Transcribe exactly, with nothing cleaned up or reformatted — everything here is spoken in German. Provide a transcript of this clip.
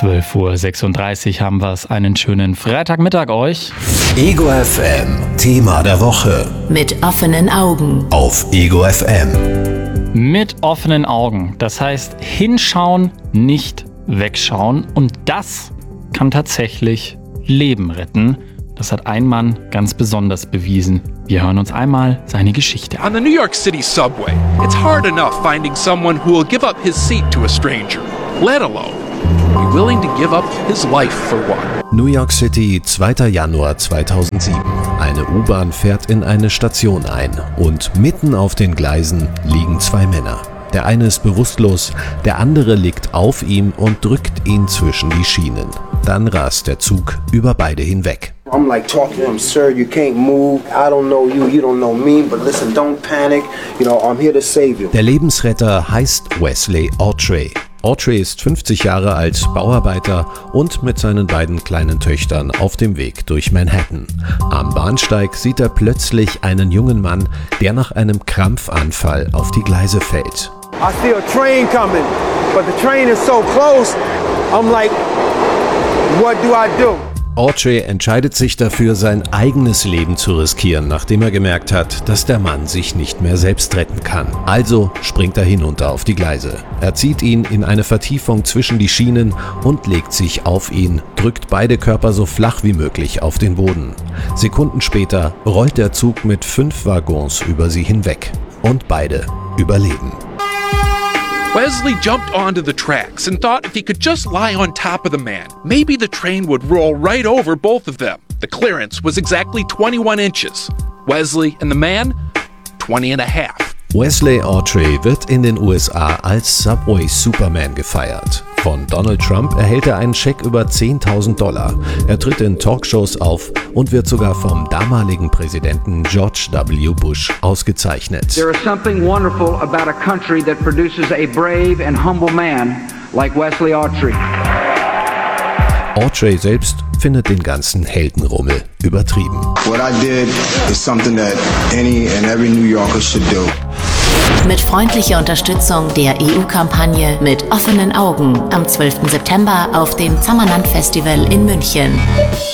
zwölf Uhr sechsunddreißig haben wir es. Einen schönen Freitagmittag euch. Ego F M, Thema der Woche. Mit offenen Augen. Auf Ego F M. Mit offenen Augen. Das heißt, hinschauen, nicht wegschauen. Und das kann tatsächlich Leben retten. Das hat ein Mann ganz besonders bewiesen. Wir hören uns einmal seine Geschichte an. On the New York City subway, it's hard enough finding someone who will give up his seat to a stranger, let alone be willing to give up his life for one. New York City, zweiter Januar zweitausendsieben. Eine U-Bahn fährt in eine Station ein und mitten auf den Gleisen liegen zwei Männer. Der eine ist bewusstlos, der andere liegt auf ihm und drückt ihn zwischen die Schienen. Dann rast der Zug über beide hinweg. I'm like talking to him, sir, you can't move. I don't know you, you don't know me, but listen, don't panic. You know, I'm here to save you. Der Lebensretter heißt Wesley Autry. Autry ist fünfzig Jahre alt, Bauarbeiter und mit seinen beiden kleinen Töchtern auf dem Weg durch Manhattan. Am Bahnsteig sieht er plötzlich einen jungen Mann, der nach einem Krampfanfall auf die Gleise fällt. I see a train coming, but the train is so close. I'm like, what do I do? Autry entscheidet sich dafür, sein eigenes Leben zu riskieren, nachdem er gemerkt hat, dass der Mann sich nicht mehr selbst retten kann. Also springt er hinunter auf die Gleise. Er zieht ihn in eine Vertiefung zwischen die Schienen und legt sich auf ihn, drückt beide Körper so flach wie möglich auf den Boden. Sekunden später rollt der Zug mit fünf Waggons über sie hinweg. Und beide überleben. Wesley jumped onto the tracks and thought if he could just lie on top of the man, maybe the train would roll right over both of them. The clearance was exactly twenty-one inches. Wesley and the man, twenty and a half. Wesley Autry wird in den U S A als Subway Superman gefeiert. Von Donald Trump erhält er einen Scheck über zehntausend Dollar. Er tritt in Talkshows auf und wird sogar vom damaligen Präsidenten George W. Bush ausgezeichnet. There is something wonderful about a country that produces a brave and humble man like Wesley Autry. Autry selbst findet den ganzen Heldenrummel übertrieben. What I did is something that any and every New Yorker should do. Mit freundlicher Unterstützung der E U-Kampagne Mit offenen Augen am zwölften September auf dem Zammerland Festival in München.